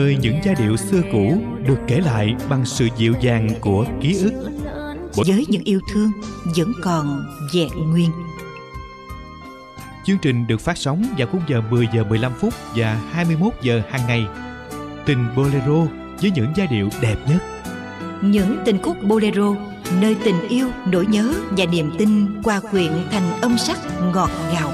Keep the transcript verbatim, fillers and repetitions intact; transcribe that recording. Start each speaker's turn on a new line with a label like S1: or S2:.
S1: Nơi những giai điệu xưa cũ được kể lại bằng sự dịu dàng của ký ức,
S2: với những yêu thương vẫn còn vẹn nguyên.
S1: Chương trình được phát sóng vào khung giờ mười giờ mười lăm phút và hai mươi mốt giờ hàng ngày. Tình Bolero với những giai điệu đẹp nhất.
S2: Những tình khúc Bolero, nơi tình yêu, nỗi nhớ và niềm tin hòa quyện thành âm sắc ngọt ngào.